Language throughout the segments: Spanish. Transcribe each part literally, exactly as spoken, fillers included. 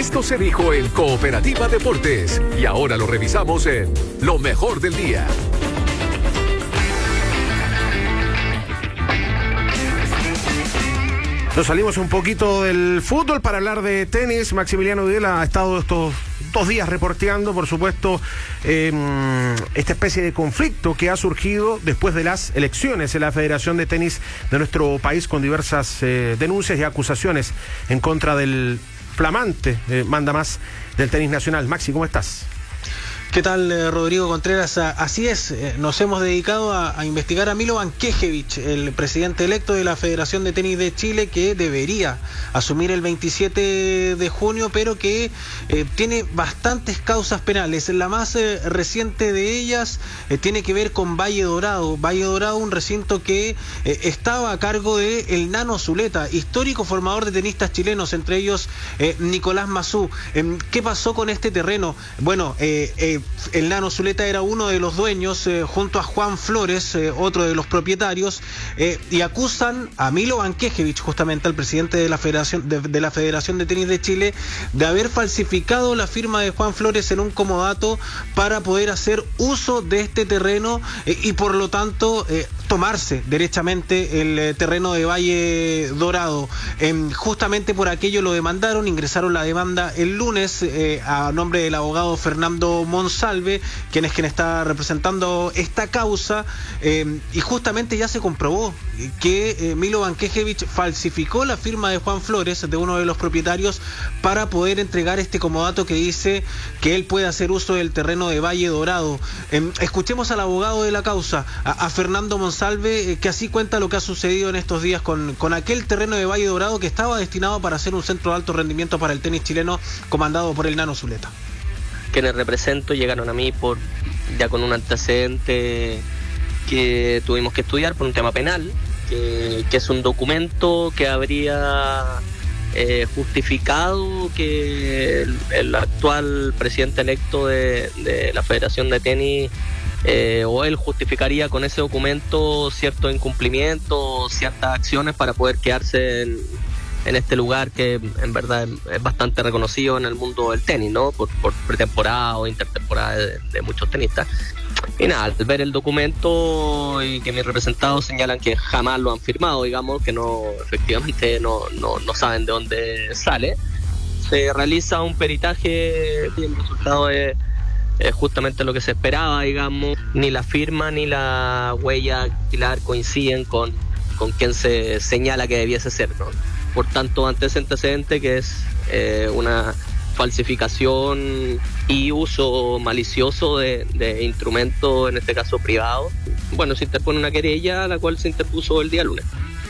Esto se dijo en Cooperativa Deportes y ahora lo revisamos en Lo Mejor del Día. Nos salimos un poquito del fútbol para hablar de tenis. Maximiliano Videla ha estado estos dos días reporteando, por supuesto, eh, esta especie de conflicto que ha surgido después de las elecciones en la Federación de Tenis de nuestro país, con diversas eh, denuncias y acusaciones en contra del flamante eh, mandamás del tenis nacional. Maxi, ¿cómo estás? ¿Qué tal, eh, Rodrigo Contreras? Así es, eh, nos hemos dedicado a, a investigar a Milovan Knežević, el presidente electo de la Federación de Tenis de Chile, que debería asumir el veintisiete de junio, pero que eh, tiene bastantes causas penales. La más eh, reciente de ellas eh, tiene que ver con Valle Dorado. Valle Dorado, un recinto que eh, estaba a cargo de el Nano Zuleta, histórico formador de tenistas chilenos, entre ellos eh, Nicolás Massú. Eh, ¿Qué pasó con este terreno? Bueno, eh, eh, el Nano Zuleta era uno de los dueños, eh, junto a Juan Flores, eh, otro de los propietarios, eh, y acusan a Milovan Knežević, justamente al presidente de la Federación de, de la Federación de Tenis de Chile, de haber falsificado la firma de Juan Flores en un comodato para poder hacer uso de este terreno eh, y por lo tanto eh, tomarse derechamente el eh, terreno de Valle Dorado. Eh, justamente por aquello lo demandaron, ingresaron la demanda el lunes eh, a nombre del abogado Fernando Monsalve, quien es quien está representando esta causa, eh, y justamente ya se comprobó que eh, Milovan Knežević falsificó la firma de Juan Flores, de uno de los propietarios, para poder entregar este comodato que dice que él puede hacer uso del terreno de Valle Dorado. Eh, escuchemos al abogado de la causa, a, a Fernando Monsalve, eh, que así cuenta lo que ha sucedido en estos días con, con aquel terreno de Valle Dorado que estaba destinado para ser un centro de alto rendimiento para el tenis chileno, comandado por el Nano Zuleta. Quienes represento llegaron a mí por ya con un antecedente que tuvimos que estudiar por un tema penal, que, que es un documento que habría eh, justificado que el, el actual presidente electo de, de la Federación de Tenis eh, o él justificaría con ese documento ciertos incumplimientos, ciertas acciones para poder quedarse en en este lugar que en verdad es bastante reconocido en el mundo del tenis, ¿no? Por, por pretemporada o intertemporada de, de muchos tenistas. Y nada, al ver el documento y que mis representados señalan que jamás lo han firmado, digamos, que no, efectivamente no, no, no saben de dónde sale, se realiza un peritaje y el resultado es, es justamente lo que se esperaba, digamos. Ni la firma ni la huella dactilar coinciden con, con quien se señala que debiese ser, ¿no? Por tanto, ante ese antecedente que es eh, una falsificación y uso malicioso de, de instrumentos, en este caso privados, bueno, se interpone una querella, la cual se interpuso el día lunes.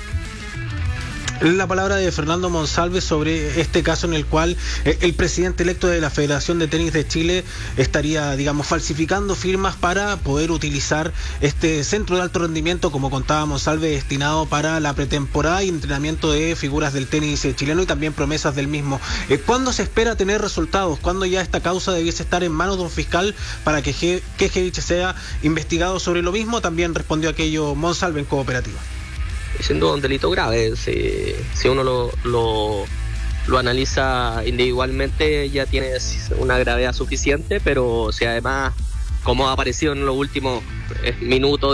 La palabra de Fernando Monsalve sobre este caso en el cual eh, el presidente electo de la Federación de Tenis de Chile estaría, digamos, falsificando firmas para poder utilizar este centro de alto rendimiento, como contaba Monsalve, destinado para la pretemporada y entrenamiento de figuras del tenis chileno y también promesas del mismo. Eh, ¿Cuándo se espera tener resultados? ¿Cuándo ya esta causa debiese estar en manos de un fiscal para que Knežević sea investigado sobre lo mismo? También respondió aquello Monsalve en Cooperativa. Siendo un delito grave, si, si uno lo, lo, lo analiza individualmente ya tiene una gravedad suficiente, pero si además, como ha aparecido en los últimos minutos,